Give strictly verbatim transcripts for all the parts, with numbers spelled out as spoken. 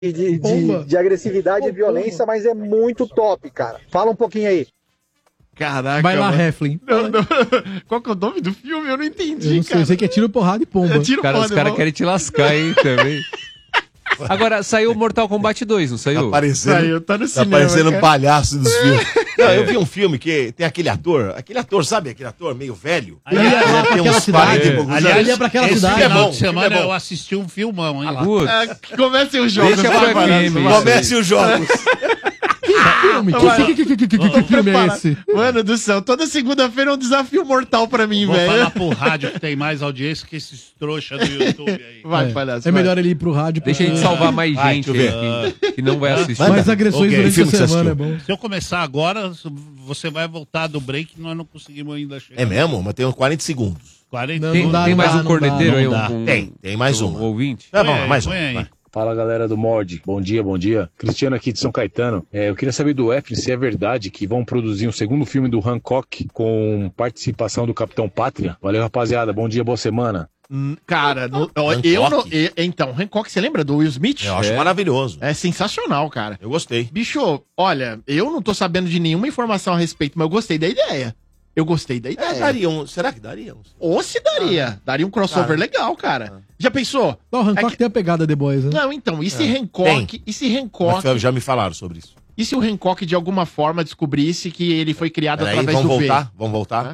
de, de, de agressividade e violência, mas é muito top, cara. Fala um pouquinho aí. Caraca. Vai lá, Heflin. Não, não. Qual que é o nome do filme? Eu não entendi, Eu não sei, cara. eu sei que é tiro, porrada e pomba. Tiro, Cara, os porrada, caras irmão. querem te lascar, hein, também. Agora, saiu o Mortal Kombat dois, não saiu? Tá parecendo, Saiu, tá no tá cinema, parecendo um cara. palhaço dos filmes. Não, eu vi um filme que tem aquele ator, aquele ator, sabe aquele ator meio velho? Ele ia lá pra tem aquela uns cidade. quarenta e poucos Aliás, anos. ele ia pra aquela Esse cidade. filme é Final bom, de esse filme semana é bom. eu assisti um filmão, hein? Putz. É, comecem os jogos. Deixa vai, pra vai, mim, vai, vai. Comece os jogos. Filme, Vai. que, que, que, que, que, que, que filme é esse? Mano do céu, toda segunda-feira é um desafio mortal pra mim, Vou velho. falar pro rádio que tem mais audiência que esses trouxas do YouTube aí. Vai, É, palhaço. é vai. melhor ele ir pro rádio. Deixa a gente salvar mais Vai, gente deixa eu aí que, que não vai assistir. Mais agressões Ok, durante a filme que você semana, é assistiu. bom. Se eu começar agora, você vai voltar do break e nós não conseguimos ainda chegar. É mesmo? Mas tem uns quarenta segundos. quarenta Não, Tem, não dá, tem não mais dá, um não corneteiro dá, aí? não dá. Um, um, Tem, tem mais um uma. ouvinte? Tá Põe bom, aí, mais um. põe aí. vai. Fala galera do Mod, bom dia, bom dia. Cristiano aqui de São Caetano. É, eu queria saber do Efren se é verdade que vão produzir um segundo filme do Hancock com participação do Capitão Pátria. Valeu, rapaziada, bom dia, boa semana. Hum, Cara, no- ó, Hancock? eu não. eu- então, Hancock, você lembra do Will Smith? Eu acho É. maravilhoso. É sensacional, cara. Eu gostei. Bicho, olha, eu não tô sabendo de nenhuma informação a respeito, mas eu gostei da ideia. Eu gostei da É, ideia. daria um, será que daria? Um... Ou se daria. Daria um crossover Cara. legal, cara. Já pensou? Não, o Hancock É que- tem a pegada The Boys, né? Não, então, e se É. Hancock. E se Hancock. Mas já me falaram sobre isso. E se o Hancock de alguma forma descobrisse que ele foi criado Peraí, através vamos do voltar? V? Vamos voltar?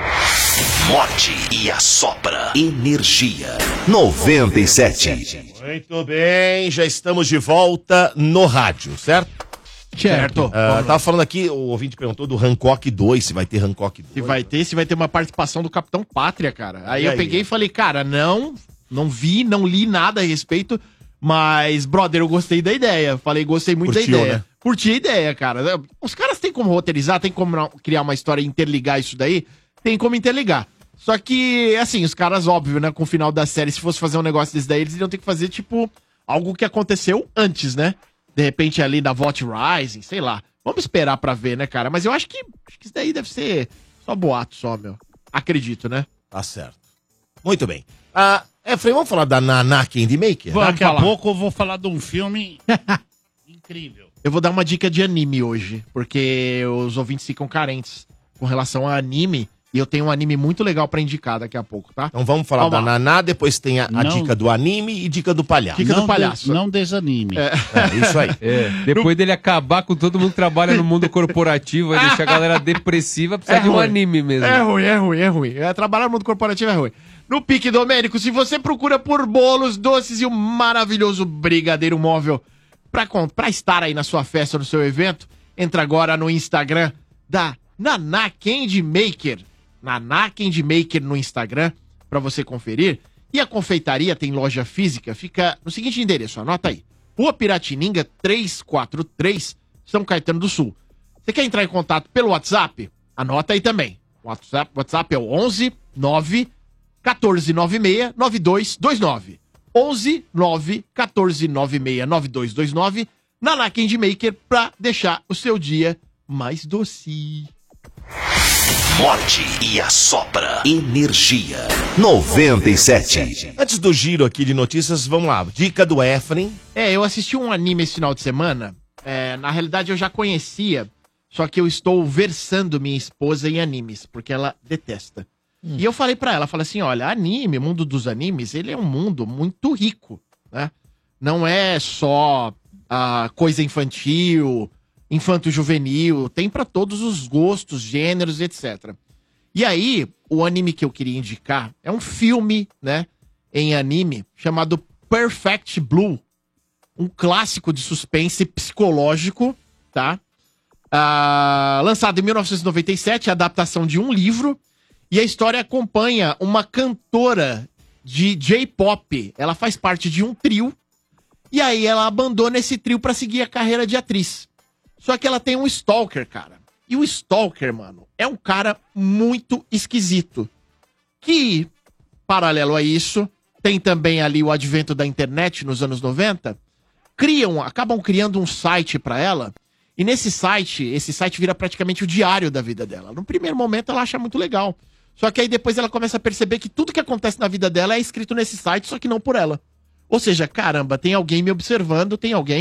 Morte e assopra. Energia. noventa e sete. Muito bem, já estamos de volta no rádio, certo? Certo. Ah, tava falando aqui, o ouvinte perguntou do Hancock dois, se vai ter Hancock dois. Se vai ter, se vai ter uma participação do Capitão Pátria, cara. Aí E eu aí? peguei e falei, cara, não, não vi, não li nada a respeito, mas, brother, eu gostei da ideia. Falei, gostei muito Curtiu, da ideia. né? Curti a ideia, cara. Os caras têm como roteirizar, tem como não- criar uma história e interligar isso daí? Tem como interligar. Só que, assim, os caras, óbvio, né, com o final da série, se fosse fazer um negócio desse daí, eles iriam ter que fazer, tipo, algo que aconteceu antes, né? De repente ali da Vault Rising, sei lá. Vamos esperar pra ver, né, cara? Mas eu acho que, acho que isso daí deve ser só boato, só, meu. Acredito, né? Tá certo. Muito bem. Ah, Efraim, vamos falar da Naná Candy Maker? Vamos Daqui falar. a pouco eu vou falar de um filme incrível. Eu vou dar uma dica de anime hoje, porque os ouvintes ficam carentes com relação a anime. E eu tenho um anime muito legal pra indicar daqui a pouco, tá? Então vamos falar Vamos da lá. Naná, depois tem a, a Não. dica do anime e dica do palhaço. Dica do Não palhaço. de- não desanime. É isso aí. É, depois dele acabar com todo mundo que trabalha no mundo corporativo, vai deixar a galera depressiva, precisa É de um ruim. anime mesmo. É ruim, é ruim, é ruim. É, trabalhar no mundo corporativo é ruim. No Pique Domênico, se você procura por bolos, doces e um maravilhoso brigadeiro móvel pra, com- pra estar aí na sua festa, no seu evento, entra agora no Instagram da Naná Candy Maker. Naná Candy Maker no Instagram, pra você conferir. E a confeitaria tem loja física, fica no seguinte endereço, anota aí. Rua Piratininga trezentos e quarenta e três, São Caetano do Sul. Você quer entrar em contato pelo WhatsApp? Anota aí também. O WhatsApp, WhatsApp é o onze nove quatorze noventa e seis noventa e dois vinte e nove. onze nove quatorze noventa e seis noventa e dois vinte e nove. Naná Candy Maker pra deixar o seu dia mais doce. Morte e assopra. Energia. noventa e sete. Antes do giro aqui de notícias, vamos lá. Dica do Efraim. É, eu assisti um anime esse final de semana. É, na realidade, eu já conhecia, só que eu estou versando minha esposa em animes, porque ela detesta. E eu falei pra ela, falei assim, olha, anime, o mundo dos animes, ele é um mundo muito rico, né? Não é só a coisa infantil, infanto-juvenil, tem pra todos os gostos, gêneros, etcétera. E aí, o anime que eu queria indicar é um filme, né, em anime, chamado Perfect Blue. Um clássico de suspense psicológico, tá? Ah, lançado em mil novecentos e noventa e sete, adaptação de um livro. E a história acompanha uma cantora de J-pop. Ela faz parte de um trio. E aí ela abandona esse trio pra seguir a carreira de atriz. Só que ela tem um stalker, cara. E o stalker, mano, é um cara muito esquisito. Que, paralelo a isso, tem também ali o advento da internet nos anos noventa. Criam, acabam criando um site pra ela. E nesse site, esse site vira praticamente o diário da vida dela. No primeiro momento ela acha muito legal. Só que aí depois ela começa a perceber que tudo que acontece na vida dela é escrito nesse site, só que não por ela. Ou seja, caramba, tem alguém me observando, tem alguém